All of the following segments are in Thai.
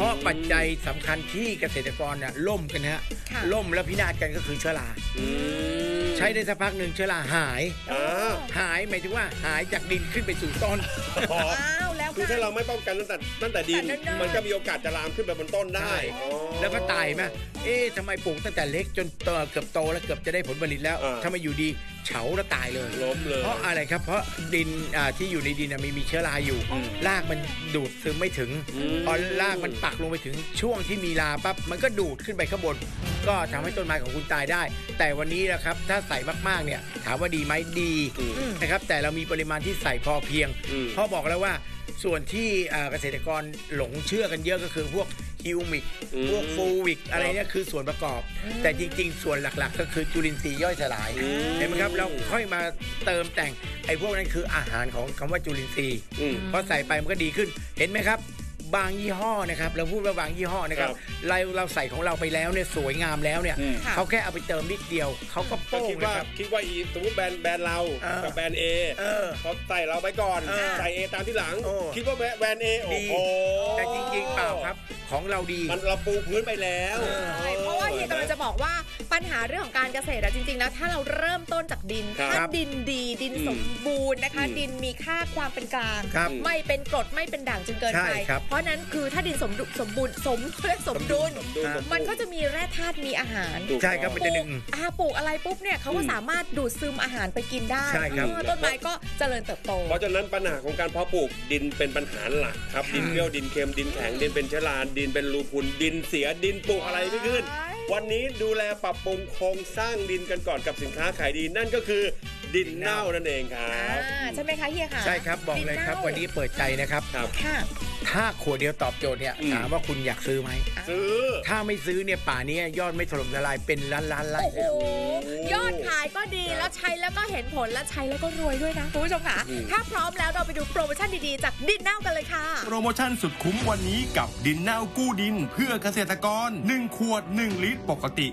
ราะปัจจัยสำคัญที่เกษตรกรเนี่ยล่มกันฮะล่มแล้วพินาศกันก็คือเชื้อราใช้ได้สักพักหนึ่งเชื้อราหายหมายถึงว่าหายจากดินขึ้นไปสู่ต้นคือถ้าเราไม่ป้องกันตั้งแต่ดินมันก็มีโอกาสจะลามขึ้นไปบนต้นได้แล้วก็ตายไหมทำไมปลูกตั้งแต่เล็กจนเกือบโตแล้วเกือบจะได้ผลผลิตแล้วทำไมอยู่ดีเฉาแล้วตายเลยล้มเลยเพราะอะไรครับเพราะดินที่อยู่ในดินมีเชื้อราอยู่รากมันดูดซึมไม่ถึงพอรากมันปักลงไปถึงช่วงที่มีราปั๊บมันก็ดูดขึ้นไปข้างบนก็ทำให้ต้นไม้ของคุณตายได้แต่วันนี้นะครับถ้าใส่มากๆเนี่ยถามว่าดีไหมดีนะครับแต่เรามีปริมาณที่ใส่พอเพียงเพราะบอกแล้วว่าส่วนที่เกษตรกรหลงเชื่อกันเยอะก็คือพวกฮิวมิกพวกฟูวิกอะไรเนี่ยคือส่วนประกอบแต่จริงๆส่วนหลักๆก็คือจุลินทรีย์ย่อยสลายเห็นไหมครับเราค่อยมาเติมแต่งไอ้พวกนั้นคืออาหารของคำว่าจุลินทรีย์พอใส่ไปมันก็ดีขึ้นเห็นไหมครับบางยี่ห้อนะครับเราพูดว่าบางยี่ห้อนะครับเราใส่ของเราไปแล้วเนี่ยสวยงามแล้วเนี่ยเขาแค่เอาไปเติมนิดเดียวเขาก็โป้งนะครับคิดว่าสมมติแบรนด์เรากับแบรนด์ A เขาใส่เราไปก่อนใส่ A ตามที่หลังคิดว่าแบรนด์ A โอ้โหแต่จริงๆเปล่าครับของเราดีมันเราปูพื้นไปแล้วเพราะว่าเฮียกำลังจะบอกว่าปัญหาเรื่องของการเกษตรจริงๆแล้วถ้าเราเริ่มต้นจากดินถ้าดินดีดินสมบูรณ์นะคะดินมีค่าความเป็นกลางไม่เป็นกรดไม่เป็นด่างจนเกินไปเพราะนั้นคือถ้าดินสมบูรณ์สมดุลมันก็จะมีแร่ธาตุมีอาหารใช่ครับมันจะดึงปลูกอะไรปุ๊บเนี่ยเขาก็สามารถดูดซึมอาหารไปกินได้ต้นไม้ก็เจริญเติบโตเพราะฉะนั้นปัญหาของการเพาะปลูกดินเป็นปัญหาหลักครับดินเปรี้ยวดินเค็มดินแข็งดินเป็นเชื้อราดินเป็นรูพุนดินเสียดินปลูกอะไรไม่ขึ้นวันนี้ดูแลปรับปรุงโครงสร้างดินกันก่อนกับสินค้าขายดีนั่นก็คือดินเน่านั่นเองครับใช่ไหมคะเฮียค่ะใช่ครับบอกเลยครับวันนี้เปิดใจนะครับถ้าขวดเดียวตอบโจทย์เนี่ยถามว่าคุณอยากซื้อไหมซื้อถ้าไม่ซื้อเนี่ยป่านี้ยอดไม่ถล่มทลายเป็นล้านไร่เลยยอดขายก็ดีแล้วใช้แล้วก็เห็นผลแล้วใช้แล้วก็รวยด้วยนะคุณผู้ชมค่ะถ้าพร้อมแล้วเราไปดูโปรโมชั่นดีๆจากดินเน่ากันเลยค่ะโปรโมชั่นสุดคุ้มวันนี้กับดินเน่ากู้ดินเพื่อเกษตรกร1ขวด1ลิตรปกติ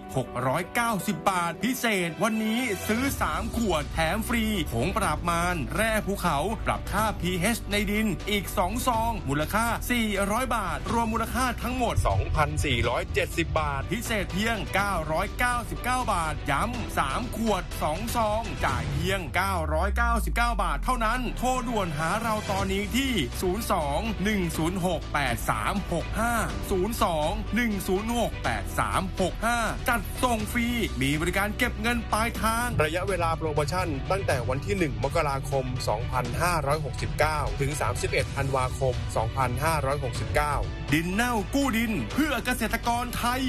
690 บาทพิเศษวันนี้ซื้อ3ขวดแถมฟรีผงปราบมารแร่ภูเขาปรับค่า pH ในดินอีก2ซองมูลค่า400 บาทรวมมูลค่าทั้งหมด 2,470 บาทพิเศษเพียง999 บาทย้ำ3ขวด2ซองจ่ายเพียง999 บาทเท่านั้นโทรด่วนหาเราตอนนี้ที่02-106-8365 จัดส่งฟรีมีบริการเก็บเงินปลายทางระยะเวลาโปรโมชั่นตั้งแต่วันที่1มกราคม2569ถึง31ธันวาคม2569ดินเน่ากู้ดินเพื่อเกษตรกรไทย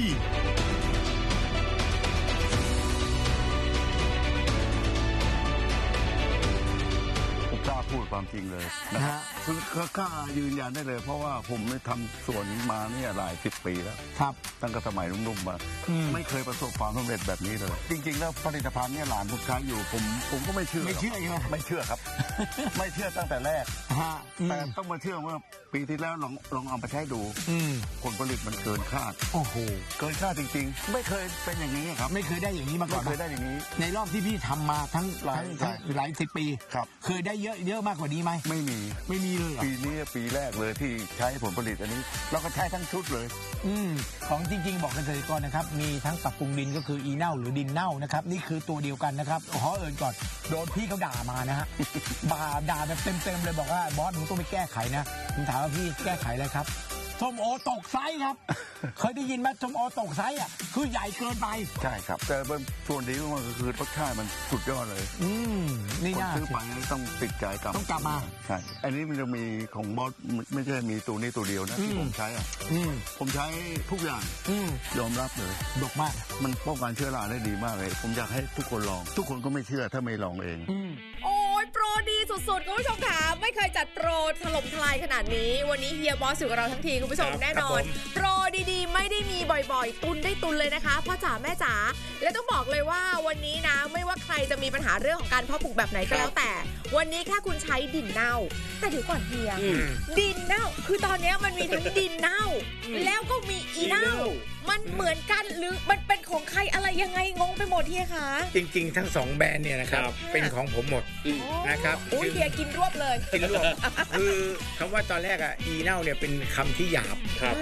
พูดความจริงเลยนะฮะคือกล้ายืนยันได้เลยเพราะว่าผมได้ทำสวนมาเนี่ยหลาย10 ปีแล้วครับตั้งแต่สมัยนุ่มๆมาไม่เคยประสบความสำเร็จแบบนี้เลยจริงๆแล้วผลิตภัณฑ์เนี่ยหลานผมใช้อยู่ผมก็ไม่เชื่อใช่ไหมไม่เชื่อครับ ไม่เชื่อตั้งแต่แรกแต่ต้องมาเชื่อว่าปีที่แล้วลองเอาไปใช้ดูผลผลิตมันเกินคาดโอ้โหเกินคาดจริงๆไม่เคยเป็นอย่างนี้ครับไม่เคยได้อย่างนี้มาก่อนไม่เคยได้อย่างนี้ในรอบที่พี่ทำมาทั้งหลาย10 ปีครับเคยได้เยอะมากกว่านี้ไหมไม่มีเลยปีนี้ปีแรกเลยที่ใช้ผลผลิตอันนี้เราก็ใช้ทั้งชุดเลยของจริงๆบอกเกษตรกรนะครับมีทั้งปรับปรุงดินก็คืออีเน่าหรือดินเน่านะครับนี่คือตัวเดียวกันนะครับขอเอ่ยก่อนโดนพี่เขาด่ามานะฮะด่าแบบเต็มเลยบอกว่าบอสมึงต้องไปแก้ไขนะผมถามว่าพี่แก้ไขอะไรครับส้มโอตกไซส์ครับเคยได้ยินไหมส้มโอตกไซส์อ่ะคือใหญ่เกินไปใช่ครับแต่ส่วนดีมากก็คือรสชาติมันสุดยอดเลยนี่น่าซื้อไปต้องติดใจต้องกลับมาใช่อันนี้มันจะมีของบอสไม่ใช่มีตัวนี้ตัวเดียวนะที่ผมใช้อ่ะผมใช้ทุกอย่างยอมรับเลยดกมากมันป้องกันเชื้อราได้ดีมากเลยผมอยากให้ทุกคนลองทุกคนก็ไม่เชื่อถ้าไม่ลองเองโอ้ยโปรดีสุดๆคุณผู้ชมค่ะไม่เคยจัดโปรถล่มทลายขนาดนี้วันนี้เฮียบอสอยู่กับเราทั้งทีคุณผู้ชมแน่นอนโปรดีๆไม่ได้มีบ่อยๆตุนได้ตุนเลยนะคะพ่อจ๋าแม่จ๋าและต้องบอกเลยว่าวันนี้นะไม่ว่าใครจะมีปัญหาเรื่องของการเพาะปลูกแบบไหนก็แล้วแต่วันนี้แค่คุณใช้ดินเน่าแต่เดี๋ยวก่อนเฮียดินเน่าคือตอนนี้มันมีทั้งดินเน่าแล้วก็มีอีเน่ามันเหมือนกันหรือมันเป็นของใครอะไรยังไงงงไปหมดเฮียคะจริงๆทั้ง2แบรนด์เนี่ยนะครับเป็นของผมหมดนะครับอุ้ยเฮียกินรวบเลยกินรวบคือคำว่าตอนแรกอีเน่าเนี่ยเป็นคำที่หยาบ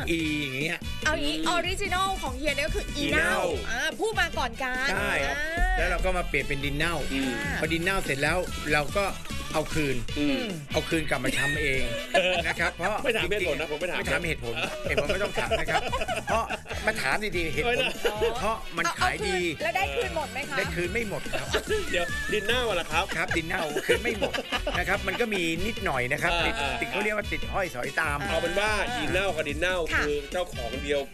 อีอย่างเงี้ยเอางี้ออริจินอลของเฮียเนี่ยก็คืออีเน่าพูดมาก่อนกันใช่แล้วเราก็มาเปลี่ยนเป็นดินเน่าพอดินเน่าเสร็จแล้วเราก็เอาคืนกลับมาทำเองนะครับเพราะไม่ถามเหตุผลนะผมไม่ถามไม่ถามเหตุผลไม่ต้องถามนะครับเพราะมาถามดีๆเหตุผลเพราะมันขายดีแล้วได้คืนหมดไหมคะได้คืนไม่หมดครับเดี๋ยวดินเน่าอะล่ะครับครับดินเน่าคืนไม่หมดนะครับมันก็มีนิดหน่อยนะครับติดเขาเรียกว่าติดห้อยสอยตามเอาเป็นว่าดินเน่ากับดินเน่าคือเจ้าของเดียว